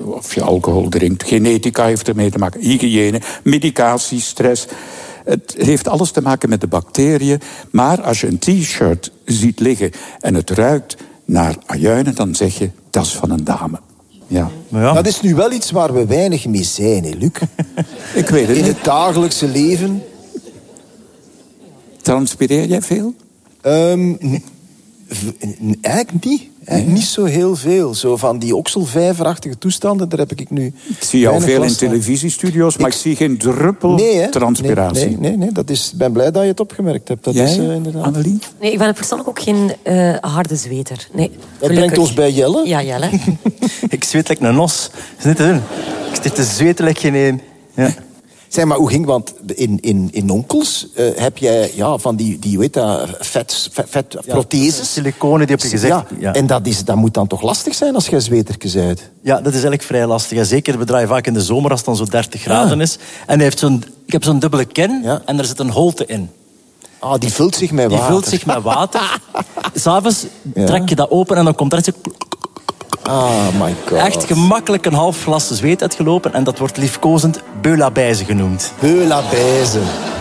of je alcohol drinkt. Genetica heeft ermee te maken. Hygiëne, medicatie, stress. Het heeft alles te maken met de bacteriën. Maar als je een t-shirt ziet liggen en het ruikt naar ajuinen, dan zeg je, dat is van een dame. Ja. Dat is nu wel iets waar we weinig mee zijn, hè, Luc? Ik weet het in niet. Het dagelijkse leven. Transpireer jij veel? Eigenlijk niet. Niet zo heel veel. Zo van die okselvijverachtige toestanden, daar heb ik nu... Ik zie jou veel in televisiestudio's, maar ik zie geen druppel transpiratie. Nee. Ik ben blij dat je het opgemerkt hebt. Dat is inderdaad... Annelien? Nee, ik ben persoonlijk ook geen harde zweter. Nee, dat brengt ons bij Jelle. Ja, Jelle. Ik zweet like een os. Dat is niet te doen. Ik zit te zweten like geen één. Ja. Zeg maar, hoe ging, want in Onkels heb jij van die hoe heet dat, vetprotheses. Siliconen die op je gezicht. Ja. En dat moet dan toch lastig zijn als jij zwetertjes uit? Ja, dat is eigenlijk vrij lastig. Ja, zeker, we draaien vaak in de zomer als het dan zo 30 graden is. En ik heb zo'n dubbele kin en er zit een holte in. Ah, die vult zich met water. Die vult zich met water. 'S Avonds trek je dat open en dan komt er iets... Oh my god. Echt gemakkelijk een half glas zweet uitgelopen en dat wordt liefkozend beulabijze genoemd. Beulabijze.